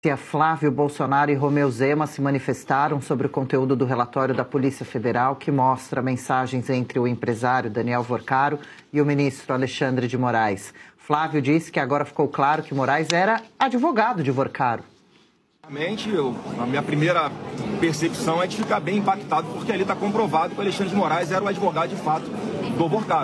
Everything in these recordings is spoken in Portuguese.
Flávio Bolsonaro e Romeu Zema se manifestaram sobre o conteúdo do relatório da Polícia Federal que mostra mensagens entre o empresário Daniel Vorcaro e o ministro Alexandre de Moraes. Flávio disse que agora ficou claro que Moraes era advogado de Vorcaro. A minha primeira percepção é de ficar bem impactado, porque ali está comprovado que o Alexandre de Moraes era o advogado de fato do Vorcaro.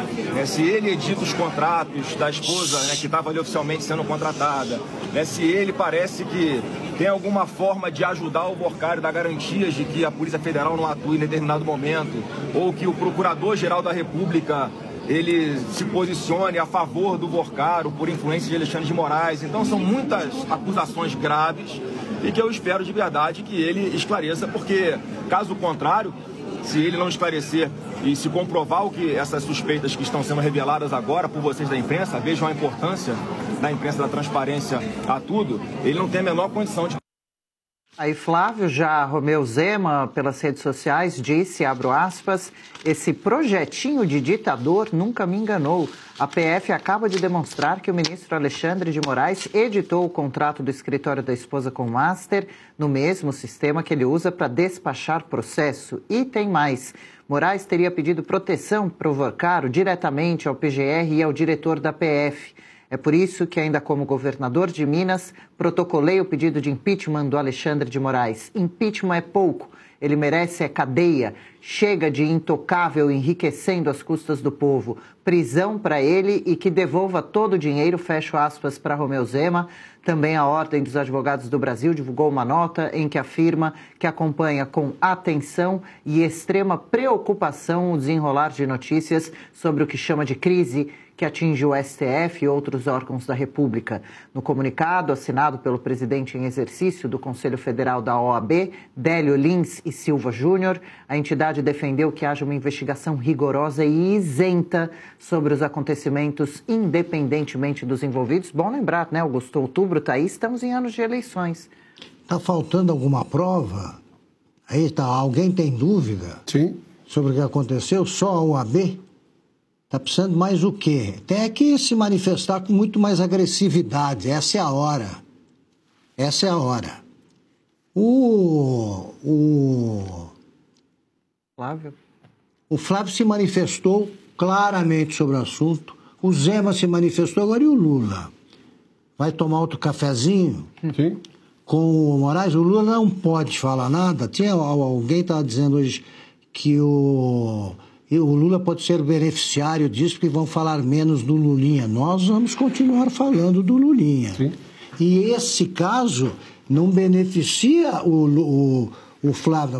Se ele edita os contratos da esposa, que estava ali oficialmente sendo contratada, se ele parece que tem alguma forma de ajudar o Vorcaro, dar garantias de que a Polícia Federal não atue em determinado momento, ou que o Procurador-Geral da República ele se posicione a favor do Vorcaro por influência de Alexandre de Moraes. Então são muitas acusações graves e que eu espero de verdade que ele esclareça, porque caso contrário, se ele não esclarecer e se comprovar o que essas suspeitas que estão sendo reveladas agora por vocês da imprensa, vejam a importância da imprensa, da transparência a tudo, ele não tem a menor condição de... Aí Flávio, já Romeu Zema, pelas redes sociais, disse, abro aspas, esse projetinho de ditador nunca me enganou. A PF acaba de demonstrar que o ministro Alexandre de Moraes editou o contrato do escritório da esposa com o Master no mesmo sistema que ele usa para despachar processo. E tem mais. Moraes teria pedido proteção para o Vorcaro diretamente ao PGR e ao diretor da PF. É por isso que, ainda como governador de Minas, protocolei o pedido de impeachment do Alexandre de Moraes. Impeachment é pouco, ele merece cadeia. Chega de intocável enriquecendo às custas do povo. Prisão para ele e que devolva todo o dinheiro, fecho aspas, para Romeu Zema. Também a Ordem dos Advogados do Brasil divulgou uma nota em que afirma que acompanha com atenção e extrema preocupação o desenrolar de notícias sobre o que chama de crise que atinge o STF e outros órgãos da República. No comunicado assinado pelo presidente em exercício do Conselho Federal da OAB, Délio Lins e Silva Júnior, a entidade defendeu que haja uma investigação rigorosa e isenta sobre os acontecimentos, independentemente dos envolvidos. Bom lembrar, né, Augusto? Outubro está aí, estamos em anos de eleições. Está faltando alguma prova? Aí tá, alguém tem dúvida? Sim. Sobre o que aconteceu? Só a OAB? Está precisando mais o quê? Tem que se manifestar com muito mais agressividade. Essa é a hora. Essa é a hora. O Flávio se manifestou claramente sobre o assunto. O Zema se manifestou. Agora e o Lula? Vai tomar outro cafezinho? Sim. Com o Moraes? O Lula não pode falar nada. Alguém estava dizendo hoje que o Lula pode ser beneficiário disso, porque vão falar menos do Lulinha. Nós vamos continuar falando do Lulinha. Sim. E esse caso não beneficia o Flávio,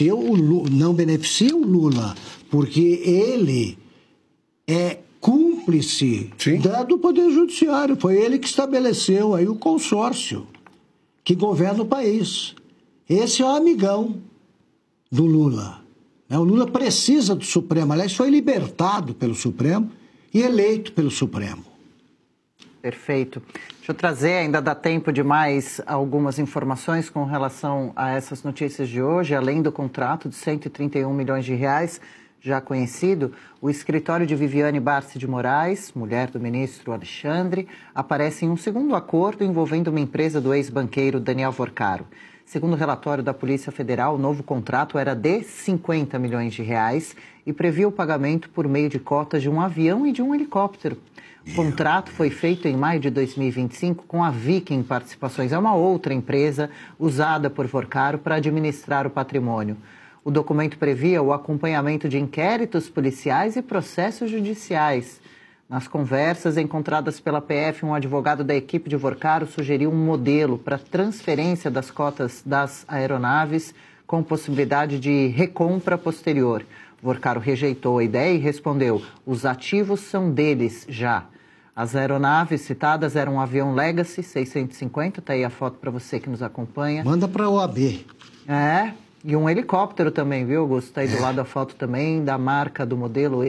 não beneficia o Lula, porque ele é cúmplice do Poder Judiciário. Foi ele que estabeleceu aí o consórcio que governa o país. Esse é o amigão do Lula. O Lula precisa do Supremo. Aliás, foi libertado pelo Supremo e eleito pelo Supremo. Perfeito. Deixa eu trazer, ainda dá tempo de mais algumas informações com relação a essas notícias de hoje. Além do contrato de 131 milhões de reais, já conhecido, o escritório de Viviane Barsi de Moraes, mulher do ministro Alexandre, aparece em um segundo acordo envolvendo uma empresa do ex-banqueiro Daniel Vorcaro. Segundo o relatório da Polícia Federal, o novo contrato era de 50 milhões de reais e previa o pagamento por meio de cotas de um avião e de um helicóptero. O contrato foi feito em maio de 2025 com a Viking Participações. É uma outra empresa usada por Vorcaro para administrar o patrimônio. O documento previa o acompanhamento de inquéritos policiais e processos judiciais. Nas conversas encontradas pela PF, um advogado da equipe de Vorcaro sugeriu um modelo para transferência das cotas das aeronaves com possibilidade de recompra posterior. Vorcaro rejeitou a ideia e respondeu: os ativos são deles já. As aeronaves citadas eram um avião Legacy 650, está aí a foto para você que nos acompanha. Manda para a OAB. E um helicóptero também, viu, Augusto? Está aí do lado a foto também da marca do modelo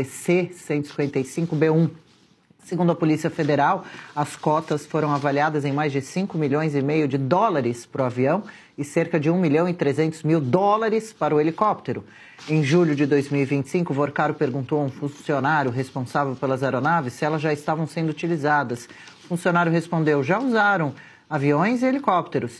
EC-155B1. Segundo a Polícia Federal, as cotas foram avaliadas em mais de 5,5 milhões de dólares para o avião e cerca de 1,3 milhão para o helicóptero. Em julho de 2025, Vorcaro perguntou a um funcionário responsável pelas aeronaves se elas já estavam sendo utilizadas. O funcionário respondeu: já usaram aviões e helicópteros.